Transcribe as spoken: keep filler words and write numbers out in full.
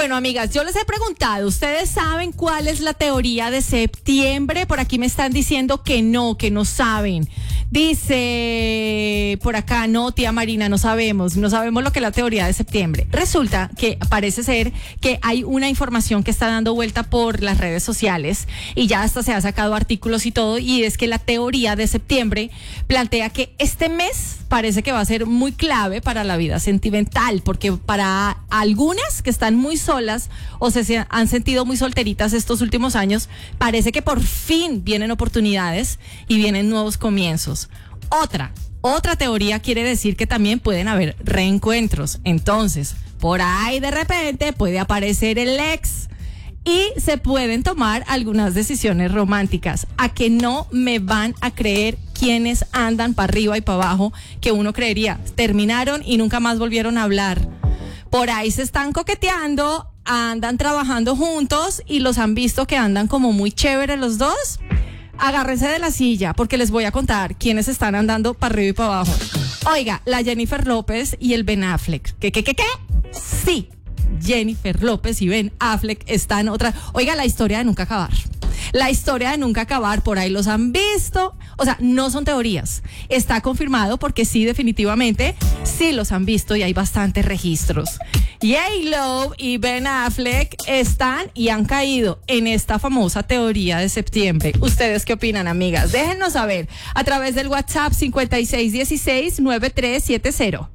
Bueno, amigas, yo les he preguntado, ¿ustedes saben cuál es la teoría de septiembre? Por aquí me están diciendo que no, que no saben. Dice por acá, no, tía Marina, no sabemos, no sabemos lo que es la teoría de septiembre. Resulta que parece ser que hay una información que está dando vuelta por las redes sociales y ya hasta se ha sacado artículos y todo, y es que la teoría de septiembre plantea que este mes parece que va a ser muy clave para la vida sentimental, porque para algunas que están muy solas o se han sentido muy solteritas estos últimos años, parece que por fin vienen oportunidades y vienen nuevos comienzos. Otra, otra teoría quiere decir que también pueden haber reencuentros. Entonces, por ahí de repente puede aparecer el ex y se pueden tomar algunas decisiones románticas. A que no me van a creer quienes andan para arriba y para abajo, que uno creería, terminaron y nunca más volvieron a hablar. Por ahí se están coqueteando, andan trabajando juntos y los han visto que andan como muy chéveres los dos. Agárrense de la silla porque les voy a contar quiénes están andando para arriba y para abajo. Oiga, la Jennifer López y el Ben Affleck. ¿Qué, qué, qué, qué? Sí, Jennifer López y Ben Affleck están otra. Oiga, la historia de nunca acabar. La historia de nunca acabar, por ahí los han visto. O sea, no son teorías. Está confirmado porque sí, definitivamente, sí los han visto y hay bastantes registros. J-Lo y Ben Affleck están y han caído en esta famosa teoría de septiembre. ¿Ustedes qué opinan, amigas? Déjennos saber a través del WhatsApp cincuenta y seis dieciséis noventa y tres setenta.